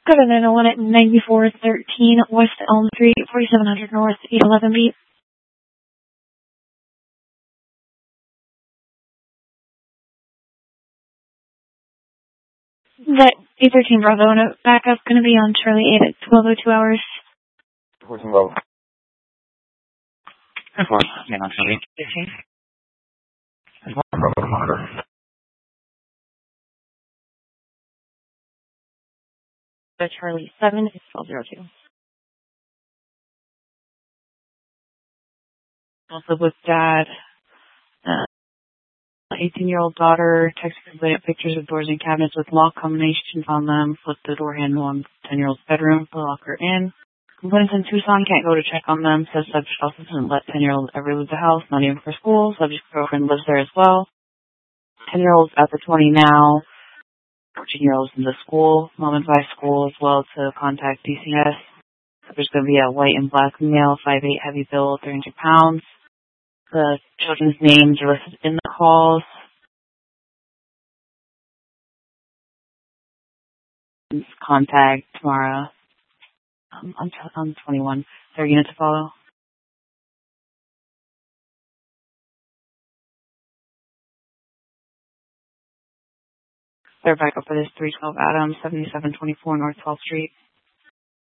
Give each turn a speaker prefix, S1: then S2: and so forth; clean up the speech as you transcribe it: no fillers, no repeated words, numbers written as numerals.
S1: Good afternoon, one at 9413 West Elm Street, 4700 North, 811B. That A13 Bravo and backup's going to be on Charlie 8 at 12:02 hours.
S2: 14 Bravo.
S3: 10-4, again on Charlie 15.
S2: 10-4 Bravo to monitor.
S1: The Charlie 7 is 12:02.
S4: Also with dad, 18-year-old daughter, texted complaining pictures of doors and cabinets with lock combinations on them, flipped the door handle on 10-year-old's bedroom, put the locker in. Complainants in Tucson can't go to check on them, says subject also doesn't let 10-year-old ever leave the house, not even for school. Subject's girlfriend lives there as well. 10-year-old's at the 20 now. 14-year-old's in the school. Mom advised school as well to contact DCS. There's going to be a white and black male, 5'8", heavy build, 300 pounds. The children's names are listed in the calls. Contact tomorrow on 21. Their unit to follow. Their backup is 312 Adams, 7724 North 12th Street.